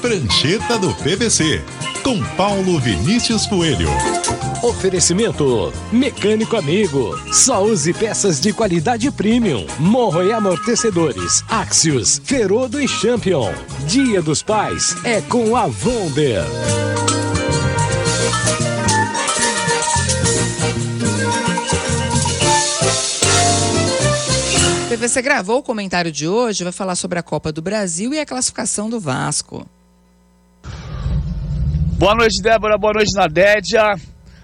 Prancheta do PVC, com Paulo Vinícius Coelho. Oferecimento Mecânico Amigo. Só use peças de qualidade premium. Morro e amortecedores. Axios, Ferodo e Champion. Dia dos Pais é com a Wonder. PVC gravou o comentário de hoje, vai falar sobre a Copa do Brasil e a classificação do Vasco. Boa noite, Débora. Boa noite, Nadédia.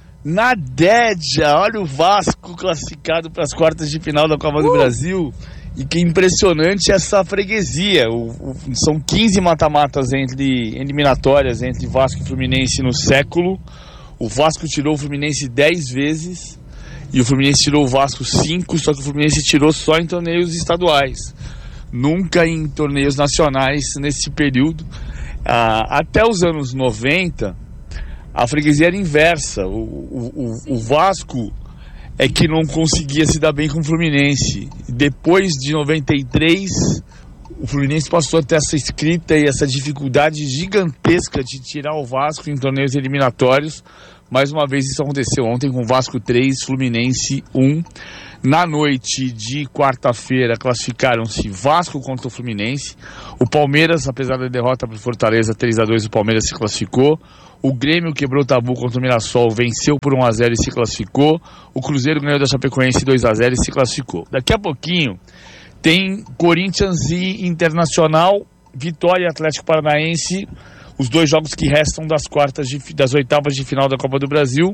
Nadédia, olha o Vasco classificado para as quartas de final da Copa do Brasil. E que impressionante essa freguesia. São 15 mata-matas eliminatórias entre Vasco e Fluminense no século. O Vasco tirou o Fluminense 10 vezes. E o Fluminense tirou o Vasco 5, só que o Fluminense tirou só em torneios estaduais. Nunca em torneios nacionais nesse período. Até os anos 90, a freguesia era inversa. O Vasco é que não conseguia se dar bem com o Fluminense. Depois de 93, o Fluminense passou a ter essa escrita e essa dificuldade gigantesca de tirar o Vasco em torneios eliminatórios. Mais uma vez isso aconteceu ontem com o Vasco 3, Fluminense 1. Na noite de quarta-feira classificaram-se Vasco contra o Fluminense. O Palmeiras, apesar da derrota para o Fortaleza 3-2, o Palmeiras se classificou. O Grêmio quebrou o tabu contra o Mirassol, venceu por 1-0 e se classificou. O Cruzeiro ganhou da Chapecoense 2-0 e se classificou. Daqui a pouquinho tem Corinthians e Internacional, Vitória e Atlético Paranaense, os dois jogos que restam das oitavas de final da Copa do Brasil.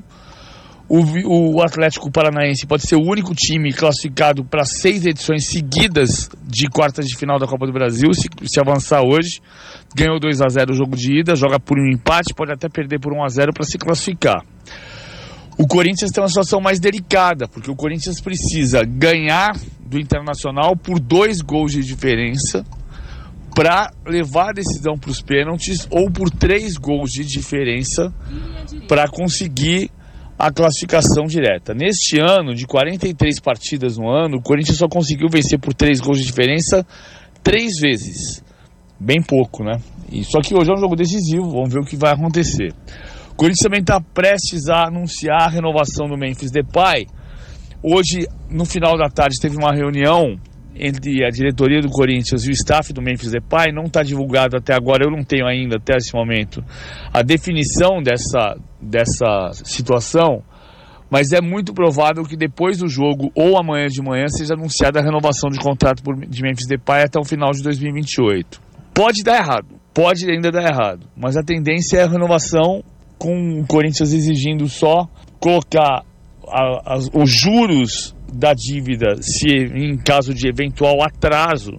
O Atlético Paranaense pode ser o único time classificado para 6 edições seguidas de quartas de final da Copa do Brasil, se avançar hoje. Ganhou 2-0 o jogo de ida, joga por um empate, pode até perder por 1-0 para se classificar. O Corinthians tem uma situação mais delicada, porque o Corinthians precisa ganhar do Internacional por 2 gols de diferença para levar a decisão para os pênaltis, ou por 3 gols de diferença para conseguir a classificação direta. Neste ano, de 43 partidas no ano, o Corinthians só conseguiu vencer por 3 gols de diferença 3 vezes. Bem pouco, né? Só que hoje é um jogo decisivo, vamos ver o que vai acontecer. O Corinthians também está prestes a anunciar a renovação do Memphis Depay. Hoje, no final da tarde, teve uma reunião entre a diretoria do Corinthians e o staff do Memphis Depay. Não está divulgado até agora, eu não tenho ainda até esse momento a definição dessa situação, mas é muito provável que depois do jogo ou amanhã de manhã seja anunciada a renovação de contrato de Memphis Depay até o final de 2028. Pode dar errado, pode ainda dar errado, mas a tendência é a renovação, com o Corinthians exigindo só colocar os juros da dívida, se em caso de eventual atraso,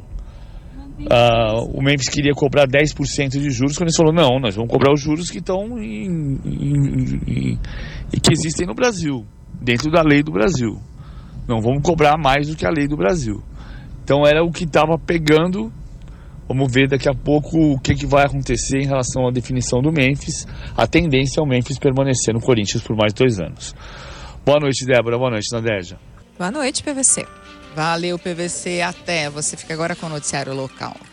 o Memphis queria cobrar 10% de juros, quando ele falou, não, nós vamos cobrar os juros que estão que existem no Brasil, dentro da lei do Brasil. Não vamos cobrar mais do que a lei do Brasil. Então era o que estava pegando. Vamos ver daqui a pouco o que vai acontecer em relação à definição do Memphis. A tendência é o Memphis permanecer no Corinthians por mais 2 anos. Boa noite, Débora. Boa noite, Nadédia. Boa noite, PVC. Valeu, PVC. Até. Você fica agora com o noticiário local.